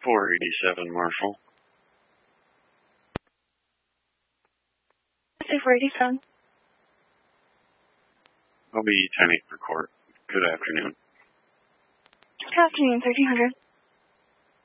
487 Marshall. 487. I'll be 10-8 for court. Good afternoon. Good afternoon, 1300.